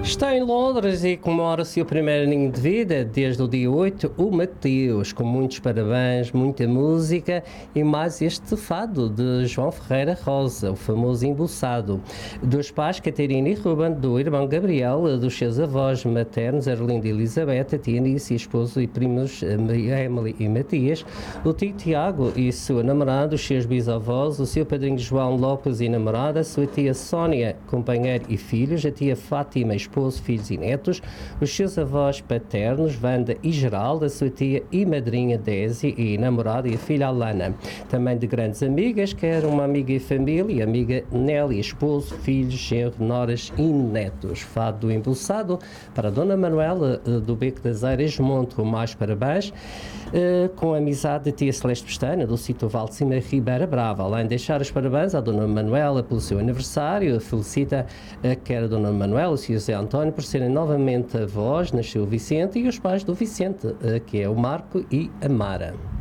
Está em Londres e comemora o seu primeiro aninho de vida desde o dia 8, o Mateus, com muitos parabéns, muita música e mais este fado de João Ferreira Rosa, o famoso embuçado. Dos pais Catarina e Ruben, do irmão Gabriel, dos seus avós maternos Arlindo e Elizabeth, a tia Nice, esposo e primos Emily e Matias, o tio Tiago e sua namorada, os seus bisavós, o seu padrinho João Lopes e namorada, a sua tia Sónia, companheiro e filhos, a tia Fátima, esposo, filhos e netos, os seus avós paternos, Wanda e Geraldo, a sua tia e madrinha Désia e namorada e a filha Alana. Também de grandes amigas, quer uma amiga e família, amiga Nelly, esposo, filhos, genro, noras e netos. Fado do embuçado para a Dona Manuela do Beco das Eiras, Monte, mais parabéns, com a amizade da tia Celeste Pestana, do sítio Valcima Ribeira Brava. Além de deixar os parabéns à Dona Manuela pelo seu aniversário, felicita quer a Dona Manuela, o Sr. José António, por serem novamente avós, nasceu o Vicente, e os pais do Vicente, que é o Marco e a Mara.